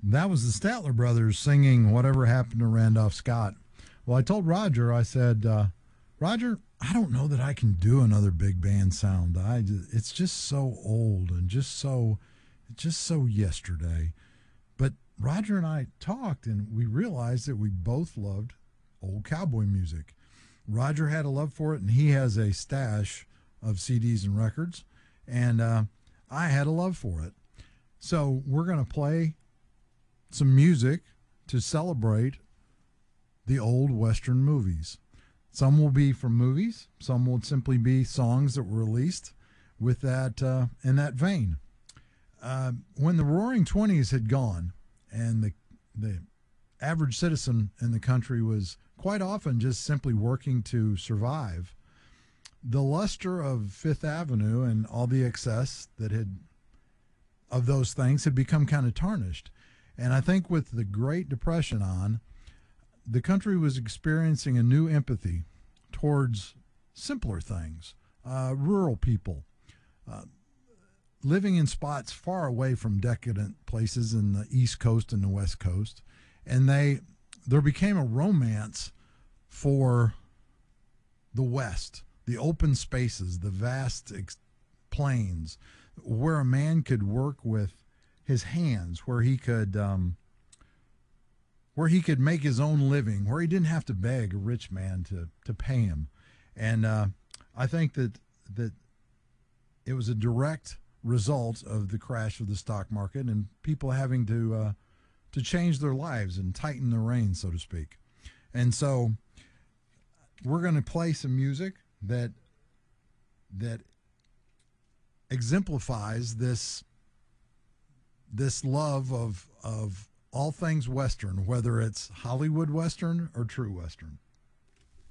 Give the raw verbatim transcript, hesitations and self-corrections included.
That was the Statler brothers singing Whatever Happened to Randolph Scott. Well, I told Roger, I said, uh, Roger, I don't know that I can do another big band sound. I just, it's just so old and just so just so yesterday. But Roger and I talked, and we realized that we both loved old cowboy music. Roger had a love for it, and he has a stash of C Ds and records, and uh, I had a love for it. So we're going to play some music to celebrate the old Western movies. Some will be from movies. Some will simply be songs that were released with that uh, in that vein. Uh, when the Roaring Twenties had gone, and the the average citizen in the country was quite often just simply working to survive, the luster of Fifth Avenue and all the excess that had of those things had become kind of tarnished. And I think with the Great Depression on, the country was experiencing a new empathy towards simpler things, uh, rural people, uh, living in spots far away from decadent places in the East Coast and the West Coast. And they there became a romance for the West, the open spaces, the vast ex- plains, where a man could work with his hands, where he could um, where he could make his own living, where he didn't have to beg a rich man to to pay him. And uh, I think that that it was a direct result of the crash of the stock market and people having to uh, to change their lives and tighten the reins, so to speak. And so we're going to play some music that that exemplifies this this love of of all things Western, whether it's Hollywood Western or true Western.